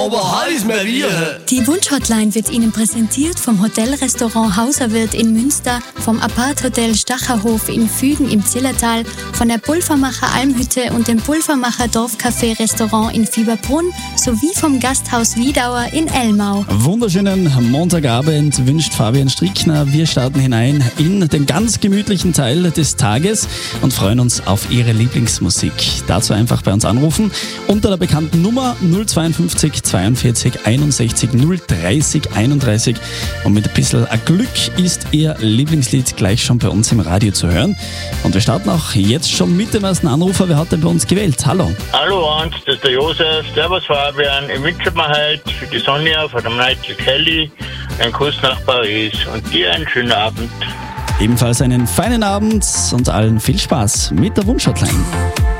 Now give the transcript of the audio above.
aber heiß mehr wir. Die Wunschhotline wird Ihnen präsentiert vom Hotelrestaurant Hauserwirt in Münster, vom Apart-Hotel Stacherhof in Fügen im Zillertal, von der Pulvermacher Almhütte und dem Pulvermacher Dorfcafé-Restaurant in Fieberbrunn sowie vom Gasthaus Wiedauer in Elmau. Wunderschönen Montagabend wünscht Fabian Strickner. Wir starten hinein in den ganz gemütlichen Teil des Tages und freuen uns auf Ihre Lieblingsmusik. Dazu einfach bei uns anrufen unter der bekannten Nummer 052 42 61 030 31 und mit ein bisschen Glück ist Ihr Lieblingslied gleich schon bei uns im Radio zu hören. Und wir starten auch jetzt schon mit dem ersten Anrufer. Wer hat denn bei uns gewählt? Hallo. Hallo Hans, das ist der Josef. Servus Fabian. Ich wünsche mir heute für die Sonja von der Nigel Kelly einen Kuss nach Paris und dir einen schönen Abend. Ebenfalls einen feinen Abend und allen viel Spaß mit der Wunschhotline.